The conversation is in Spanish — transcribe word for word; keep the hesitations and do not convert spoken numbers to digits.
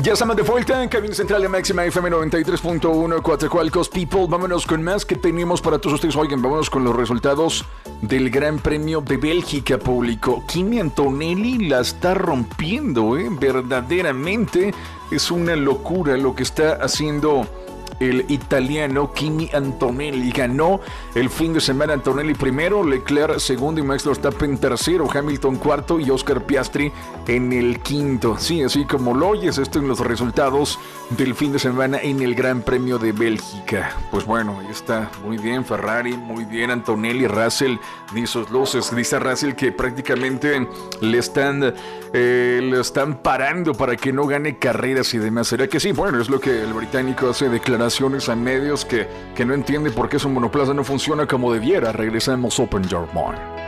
Ya estamos de vuelta en Cabina Central de Máxima F M noventa y tres punto uno, Coatzacoalcos People. Vámonos con más que tenemos para todos ustedes. Oigan, vámonos con los resultados del Gran Premio de Bélgica, público. Kimi Antonelli la está rompiendo, ¿eh? Verdaderamente es una locura lo que está haciendo el italiano Kimi Antonelli. Ganó el fin de semana Antonelli primero, Leclerc segundo y Max Verstappen tercero, Hamilton cuarto y Oscar Piastri en el quinto. Sí, así como lo oyes, esto en los resultados del fin de semana en el Gran Premio de Bélgica. Pues bueno, ahí está, muy bien Ferrari, muy bien Antonelli, Russell ni sus luces. Dice Russell que prácticamente le están eh, le están parando para que no gane carreras y demás. ¿Será que sí? Bueno, es lo que el británico hace declaraciones a medios que, que no entiende por qué su monoplaza no funciona como debiera. Regresamos Open Your Mind.